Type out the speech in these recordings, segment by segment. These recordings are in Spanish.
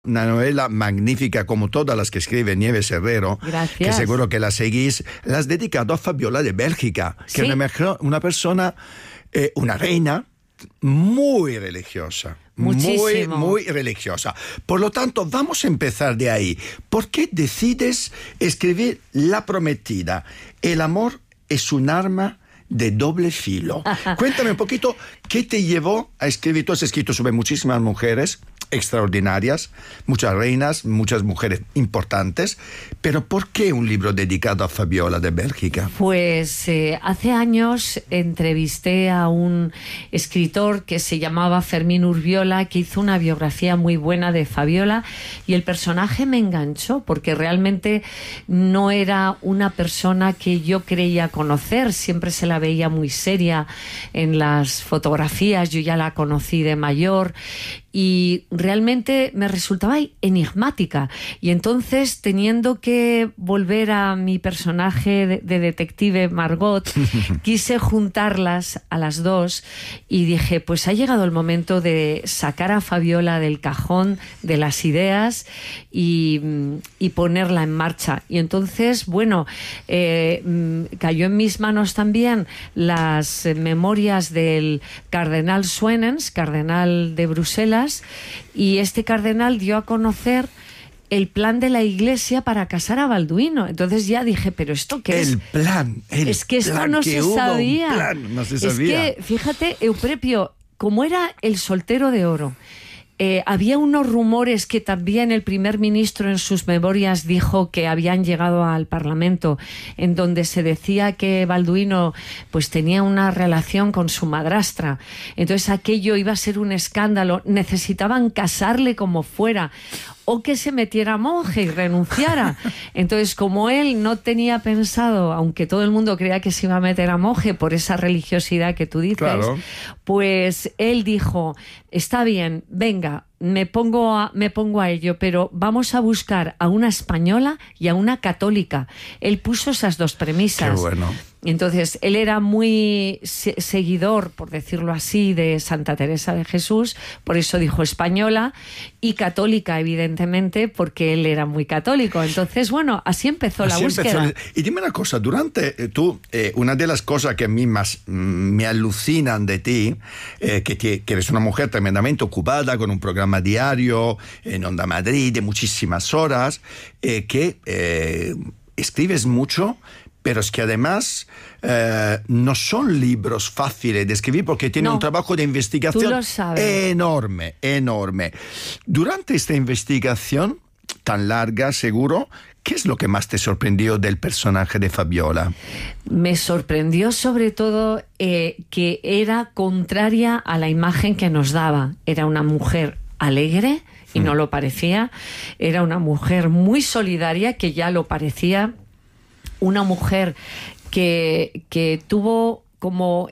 Una novela magnífica como todas las que escribe Nieves Herrero. Gracias. Que seguro que la seguís. La has dedicado a Fabiola de Bélgica, que es una persona, una reina muy religiosa. Muchísimo. Muy religiosa. Por lo tanto, vamos a empezar de ahí. ¿Por qué decides escribir La Prometida? El amor es un arma de doble filo. Cuéntame un poquito qué te llevó a escribir. Tú has escrito sobre muchísimas mujeres extraordinarias, muchas reinas, muchas mujeres importantes, pero ¿por qué un libro dedicado a Fabiola de Bélgica? Pues hace años entrevisté a un escritor que se llamaba Fermín Urbiola, que hizo una biografía muy buena de Fabiola, y el personaje me enganchó porque realmente no era una persona que yo creía conocer. Siempre se la veía muy seria en las fotografías, yo ya la conocí de mayor y realmente me resultaba enigmática, y entonces, teniendo que volver a mi personaje de detective Margot, quise juntarlas a las dos y dije, pues ha llegado el momento de sacar a Fabiola del cajón de las ideas y ponerla en marcha. Y entonces, bueno, cayó en mis manos también las memorias del cardenal Suenens, cardenal de Bruselas, y este cardenal dio a conocer el plan de la Iglesia para casar a Balduino. Entonces ya dije, ¿pero esto qué es? Es que esto no se sabía. No se sabía. Es que, fíjate, Euprepio, como era el soltero de oro, había unos rumores que también el primer ministro en sus memorias dijo que habían llegado al Parlamento, en donde se decía que Balduino pues tenía una relación con su madrastra. Entonces aquello iba a ser un escándalo. Necesitaban casarle como fuera, o que se metiera monje y renunciara. Entonces, como él no tenía pensado, aunque todo el mundo creía que se iba a meter a monje por esa religiosidad que tú dices, claro, pues él dijo, está bien, venga, me pongo a ello, pero vamos a buscar a una española y a una católica. Él puso esas dos premisas. Qué bueno. Entonces, él era muy seguidor, por decirlo así, de Santa Teresa de Jesús, por eso dijo española, y católica, evidentemente, porque él era muy católico. Entonces, bueno, así empezó la búsqueda. Y dime una cosa, una de las cosas que a mí más me alucinan de ti, que eres una mujer tremendamente ocupada, con un programa diario en Onda Madrid de muchísimas horas, que escribes mucho, pero es que además no son libros fáciles de escribir porque tienen un trabajo de investigación enorme. Durante esta investigación tan larga, seguro, ¿qué es lo que más te sorprendió del personaje de Fabiola? Me sorprendió sobre todo que era contraria a la imagen que nos daba. Era una mujer alegre, y no lo parecía. Era una mujer muy solidaria, que ya lo parecía. Una mujer que tuvo como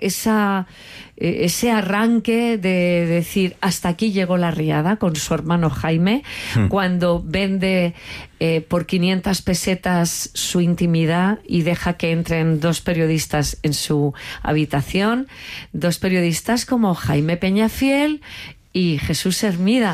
ese arranque de decir, hasta aquí llegó la riada, con su hermano Jaime, cuando vende por 500 pesetas su intimidad y deja que entren dos periodistas en su habitación, dos periodistas como Jaime Peñafiel y Jesús Hermida,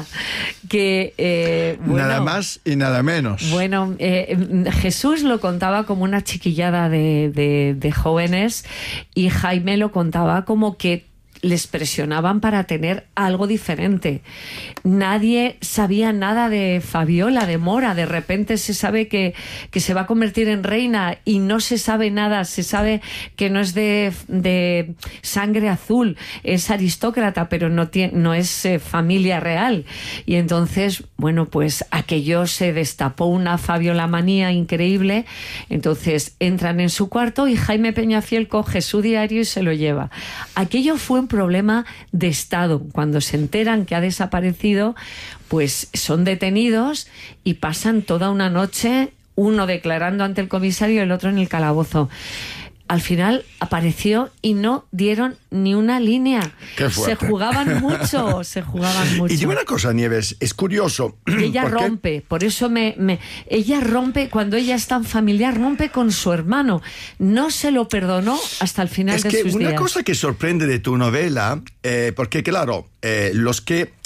que nada más y nada menos. Bueno, Jesús lo contaba como una chiquillada de jóvenes, y Jaime lo contaba como que les presionaban para tener algo diferente. Nadie sabía nada de Fabiola, de Mora. De repente se sabe que se va a convertir en reina y no se sabe nada. Se sabe que no es de sangre azul, es aristócrata, pero no es familia real. Y entonces, bueno, pues aquello se destapó una Fabiola manía increíble. Entonces entran en su cuarto y Jaime Peñafiel coge su diario y se lo lleva. Aquello fue un problema de Estado. Cuando se enteran que ha desaparecido, pues son detenidos y pasan toda una noche, uno declarando ante el comisario y el otro en el calabozo. Al final apareció y no dieron ni una línea. Qué fuerte. Se jugaban mucho. Y dime una cosa, Nieves, es curioso. Y ella rompe, por eso ella rompe, cuando ella es tan familiar, rompe con su hermano. No se lo perdonó hasta el final de sus días. Es que una cosa que sorprende de tu novela, porque claro, los que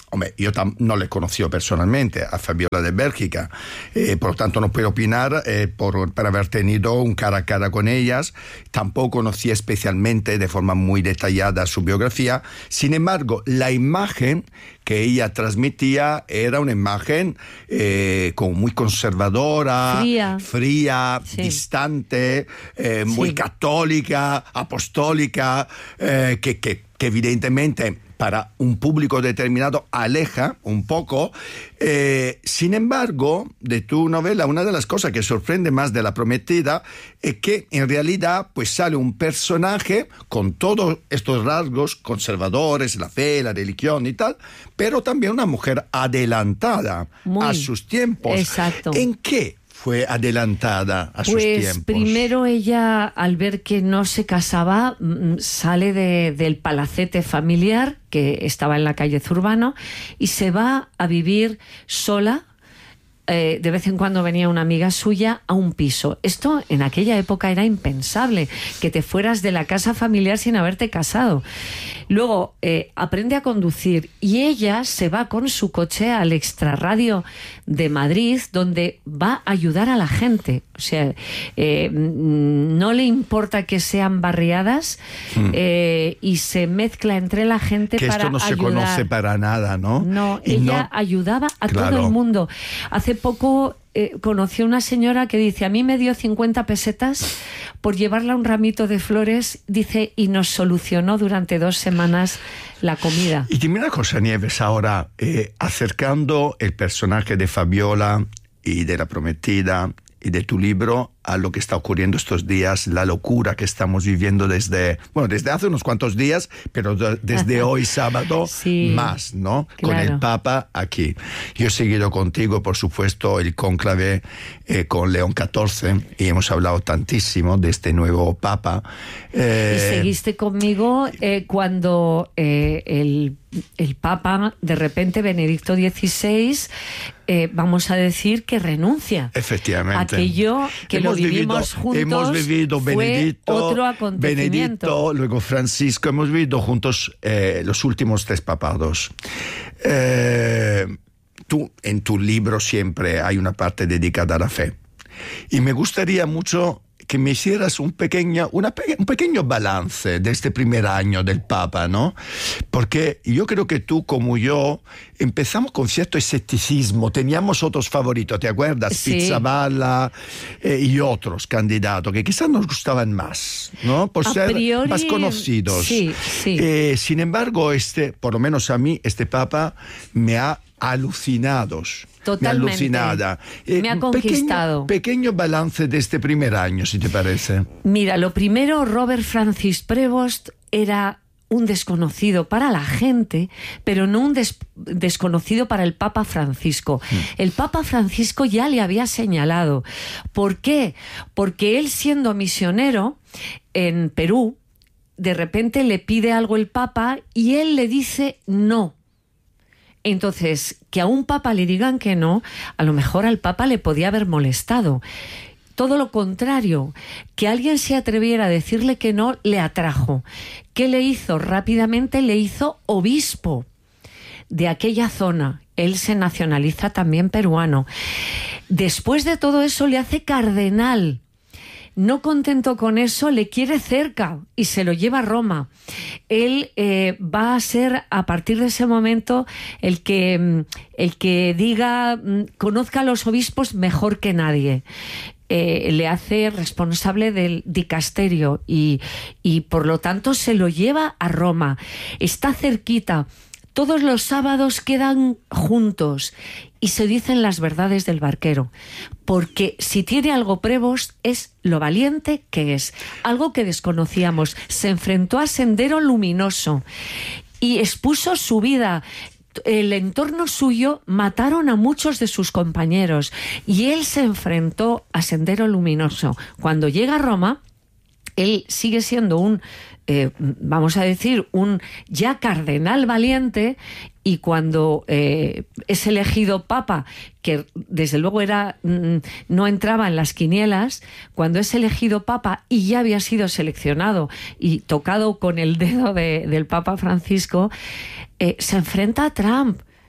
Hombre, yo no le conocí personalmente a Fabiola de Bélgica, por lo tanto no puedo opinar por haber tenido un cara a cara con ellas. Tampoco conocí especialmente de forma muy detallada su biografía. Sin embargo, la imagen que ella transmitía era una imagen como muy conservadora, fría, sí, distante, muy católica, apostólica, que evidentemente para un público determinado aleja un poco. Sin embargo, de tu novela, una de las cosas que sorprende más de La Prometida es que en realidad pues sale un personaje con todos estos rasgos conservadores, la fe, la religión y tal, pero también una mujer adelantada a sus tiempos. Exacto. ¿En qué fue adelantada a sus tiempos? Pues primero ella, al ver que no se casaba, sale del palacete familiar que estaba en la calle Zurbano y se va a vivir sola. De vez en cuando venía una amiga suya a un piso. Esto en aquella época era impensable, que te fueras de la casa familiar sin haberte casado. Luego aprende a conducir y ella se va con su coche al Extrarradio de Madrid, donde va a ayudar a la gente. O sea, no le importa que sean barriadas y se mezcla entre la gente que para esto no ayudar. se conoce para nada, ¿no? No, ella ayudaba a todo el mundo. Hace poco conocí a una señora que dice, a mí me dio 50 pesetas por llevarla un ramito de flores, dice, y nos solucionó durante 2 semanas la comida. Y dime una cosa, Nieves, ahora, acercando el personaje de Fabiola y de La Prometida y de tu libro a lo que está ocurriendo estos días, la locura que estamos viviendo desde hace unos cuantos días, pero desde hoy sábado sí, más, ¿no? Claro. Con el Papa aquí. Yo he seguido contigo, por supuesto, el cónclave con León XIV y hemos hablado tantísimo de este nuevo Papa. Y seguiste conmigo cuando el Papa, de repente, Benedicto XVI, vamos a decir que renuncia. Efectivamente. Aquello que lo vivimos juntos. Hemos vivido otro acontecimiento. Benedicto, luego Francisco, hemos vivido juntos los últimos 3 papados. Tú, en tu libro siempre hay una parte dedicada a la fe. Y me gustaría mucho que me hicieras un pequeño balance de este primer año del Papa, ¿no? Porque yo creo que tú, como yo, empezamos con cierto escepticismo, teníamos otros favoritos, ¿te acuerdas? Sí. Pizzaballa y otros candidatos que quizás nos gustaban más, ¿no? Por ser más conocidos. Sí, sí. Sin embargo, por lo menos a mí, este Papa me ha alucinado. Totalmente. Me ha conquistado. Pequeño balance de este primer año, si te parece. Mira, lo primero, Robert Francis Prevost era un desconocido para la gente, pero no un desconocido para el Papa Francisco. El Papa Francisco ya le había señalado. ¿Por qué? Porque él, siendo misionero en Perú, de repente le pide algo el Papa y él le dice no. Entonces, que a un papa le digan que no, a lo mejor al papa le podía haber molestado. Todo lo contrario, que alguien se atreviera a decirle que no, le atrajo. ¿Qué le hizo? Rápidamente le hizo obispo de aquella zona. Él se nacionaliza también peruano. Después de todo eso le hace cardenal. No contento con eso, le quiere cerca y se lo lleva a Roma. Él va a ser, a partir de ese momento, el que diga, conozca a los obispos mejor que nadie. Le hace responsable del dicasterio y por lo tanto se lo lleva a Roma. Está cerquita. Todos los sábados quedan juntos y se dicen las verdades del barquero, porque si tiene algo Prevost es lo valiente que es, algo que desconocíamos. Se enfrentó a Sendero Luminoso y expuso su vida. El entorno suyo mataron a muchos de sus compañeros y él se enfrentó a Sendero Luminoso. Cuando llega a Roma, él sigue siendo un vamos a decir, un ya cardenal valiente, y cuando es elegido papa, que desde luego no entraba en las quinielas, cuando es elegido papa y ya había sido seleccionado y tocado con el dedo del Papa Francisco, se enfrenta a Trump.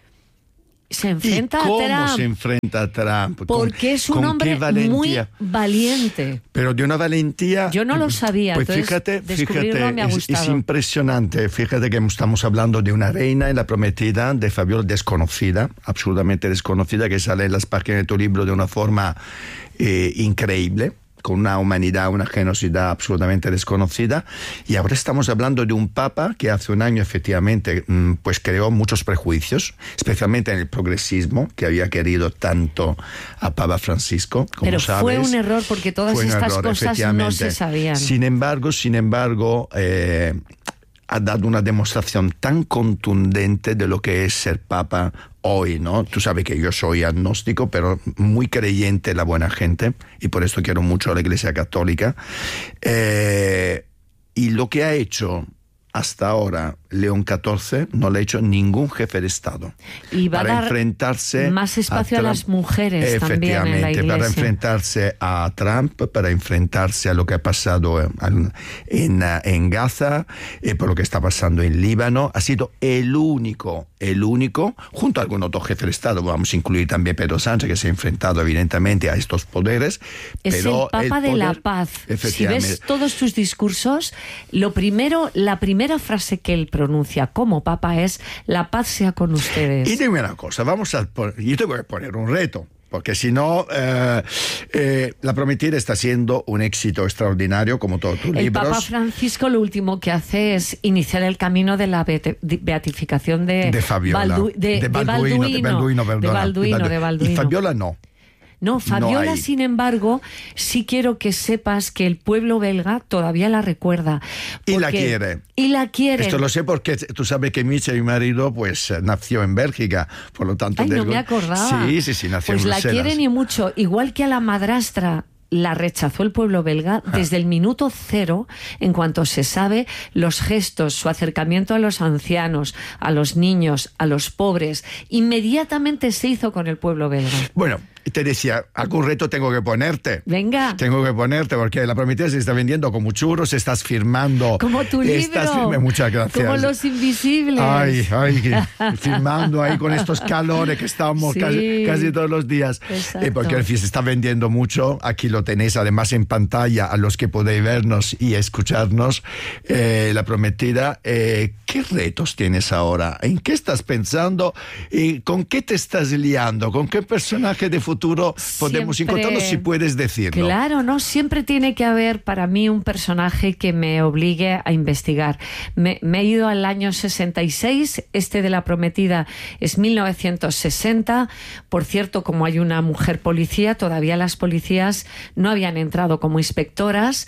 se enfrenta a ¿Cómo Trump? se enfrenta a Trump? Porque es un hombre muy valiente. Pero de una valentía... Yo no lo sabía, pues entonces descubrirlo me ha gustado. Es impresionante. Fíjate que estamos hablando de una reina y la prometida de Fabiola, desconocida, absolutamente desconocida, que sale en las páginas de tu libro de una forma increíble, con una humanidad, una generosidad absolutamente desconocida. Y ahora estamos hablando de un papa que hace un año efectivamente pues creó muchos prejuicios, especialmente en el progresismo, que había querido tanto a Papa Francisco, como pero sabes. Fue un error porque todas estas cosas no se sabían. Sin embargo, ha dado una demostración tan contundente de lo que es ser papa hoy, ¿no? Tú sabes que yo soy agnóstico, pero muy creyente en la buena gente, y por esto quiero mucho a la Iglesia Católica. Y lo que ha hecho hasta ahora León XIV no le ha hecho ningún jefe de Estado. Y va para a dar enfrentarse más espacio a las mujeres también en la Iglesia. Para enfrentarse a Trump, para enfrentarse a lo que ha pasado en Gaza, por lo que está pasando en Líbano. Ha sido el único, junto a algún otro jefe de Estado, vamos a incluir también Pedro Sánchez, que se ha enfrentado evidentemente a estos poderes. Es pero el Papa de la paz. Si ves todos sus discursos, la primera frase que él pronuncia como Papa es: la paz sea con ustedes. Y dime una cosa, yo te voy a poner un reto, porque si no, La Prometida está siendo un éxito extraordinario, como todos tus libros. El Papa Francisco lo último que hace es iniciar el camino de la beatificación de Fabiola. De Balduino. Y Fabiola no. No, Fabiola, sin embargo, sí quiero que sepas que el pueblo belga todavía la recuerda. Y la quiere. Esto lo sé porque tú sabes que Micha, mi marido, pues nació en Bélgica, por lo tanto... no me acordaba. Sí, nació en Bruselas. Pues la quieren y mucho, igual que a la madrastra la rechazó el pueblo belga desde el minuto cero, en cuanto se sabe, los gestos, su acercamiento a los ancianos, a los niños, a los pobres, inmediatamente se hizo con el pueblo belga. Bueno, te decía, algún reto tengo que ponerte. Venga. Tengo que ponerte, porque La Prometida se está vendiendo como churros, estás firmando. Como tu libro. Muchas gracias. Como Los Invisibles. Ay, firmando ahí con estos calores que estamos casi todos los días. Porque se está vendiendo mucho. Aquí lo tenéis además en pantalla, a los que podéis vernos y escucharnos. La Prometida. ¿Qué retos tienes ahora? ¿En qué estás pensando? ¿Con qué te estás liando? ¿Con qué personaje de futuro podemos encontrarnos, si puedes decirlo? Claro, ¿no? Siempre tiene que haber para mí un personaje que me obligue a investigar. Me he ido al año 66, de La Prometida es 1960. Por cierto, como hay una mujer policía, todavía las policías no habían entrado como inspectoras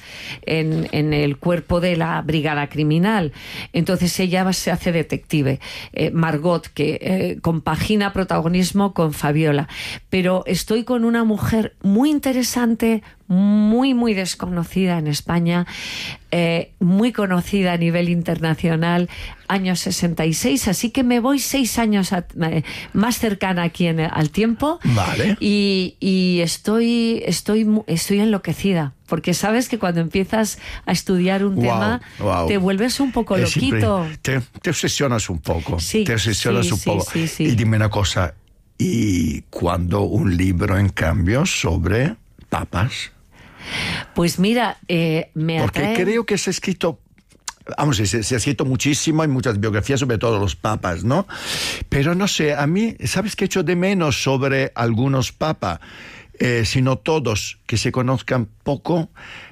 en el cuerpo de la brigada criminal. Entonces ella se hace detective. Margot, que compagina protagonismo con Fabiola. Pero estoy con una mujer muy interesante, muy, muy desconocida en España, muy conocida a nivel internacional, año 66, así que me voy 6 años más cercana aquí al tiempo. Vale. Y estoy enloquecida, porque sabes que cuando empiezas a estudiar un tema, te vuelves un poco loquito. Te obsesionas un poco. Sí, te obsesionas un poco. Sí. Y dime una cosa, ¿y cuándo un libro, en cambio, sobre papas? Pues mira, me atrae... Porque creo que se ha escrito... se ha escrito muchísimo, hay muchas biografías sobre todos los papas, ¿no? Pero no sé, a mí, ¿sabes qué echo de menos sobre algunos papas? Sino todos, que se conozcan poco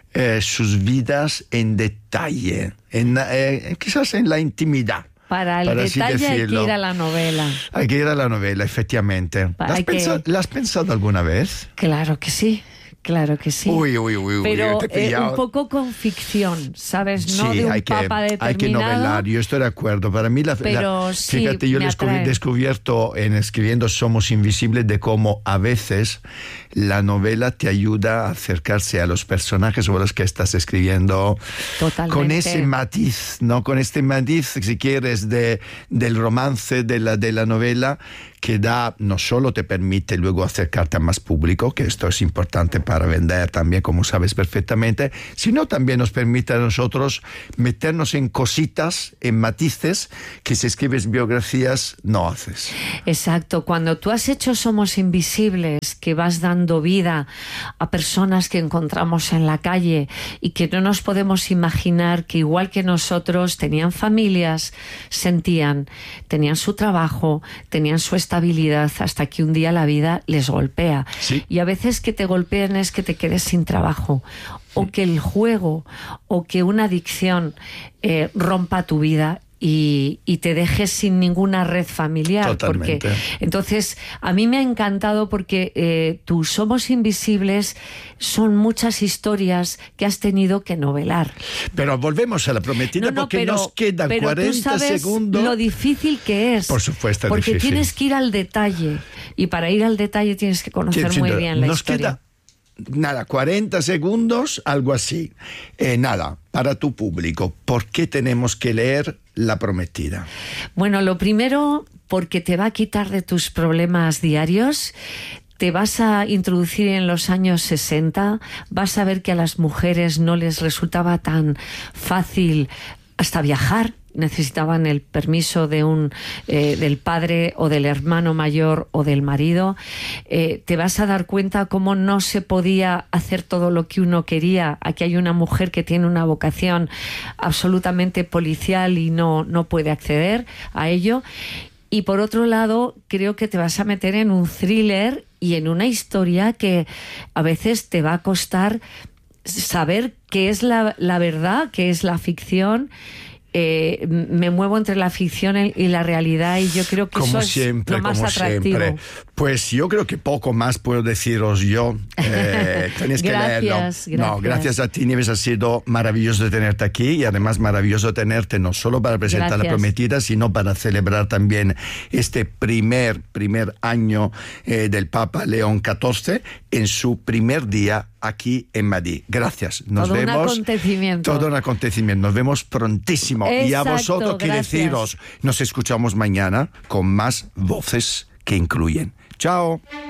sus vidas en detalle, quizás en la intimidad. Para el detalle hay que ir a la novela. Hay que ir a la novela, efectivamente. ¿La has pensado alguna vez? Claro que sí. Claro que sí. Uy, pero te he pillado. Un poco con ficción, ¿sabes? No sí, de un papa determinado. Hay que novelar, yo estoy de acuerdo. Para mí, fíjate, yo he descubierto escribiendo Somos Invisibles de cómo a veces la novela te ayuda a acercarse a los personajes sobre los que estás escribiendo. Totalmente. Con ese matiz, ¿no? Con este matiz, si quieres, del romance, de la novela, que no solo te permite luego acercarte a más público, que esto es importante para vender también, como sabes perfectamente, sino también nos permite a nosotros meternos en cositas, en matices que si escribes biografías no haces. Exacto, cuando tú has hecho Somos Invisibles, que vas dando vida a personas que encontramos en la calle y que no nos podemos imaginar que igual que nosotros tenían familias, tenían su trabajo, tenían su estabilidad, hasta que un día la vida les golpea. Sí. Y a veces que te golpeen es que te quedes sin trabajo, o que el juego, o que una adicción rompa tu vida y te dejes sin ninguna red familiar. Totalmente. Porque entonces a mí me ha encantado porque tus Somos Invisibles son muchas historias que has tenido que novelar. Pero volvemos a la prometida porque nos quedan 40 tú sabes segundos. Lo difícil que es. Por supuesto, porque difícil. tienes que ir al detalle, y para ir al detalle tienes que conocer muy bien la historia. Nada, 40 segundos, algo así. Nada, para tu público, ¿por qué tenemos que leer La Prometida? Bueno, lo primero, porque te va a quitar de tus problemas diarios. Te vas a introducir en los años 60, vas a ver que a las mujeres no les resultaba tan fácil hasta viajar. Necesitaban el permiso de del padre o del hermano mayor o del marido. Te vas a dar cuenta cómo no se podía hacer todo lo que uno quería. Aquí hay una mujer que tiene una vocación absolutamente policial y no puede acceder a ello. Y por otro lado, creo que te vas a meter en un thriller y en una historia que a veces te va a costar saber qué es la verdad, qué es la ficción. Me muevo entre la ficción y la realidad, y yo creo que como eso siempre, es lo más como atractivo. Siempre. Pues yo creo que poco más puedo deciros yo. Tenéis que leerlo. No, gracias a ti, Nieves, ha sido maravilloso tenerte aquí, y además maravilloso tenerte no solo para presentar La Prometida, sino para celebrar también este primer año del Papa León XIV en su primer día aquí en Madrid. Gracias. Nos vemos. Todo un acontecimiento. Todo un acontecimiento. Nos vemos prontísimo. Exacto, y a vosotros, ¿qué gracias. deciros? Nos escuchamos mañana con más voces que incluyen. Chao.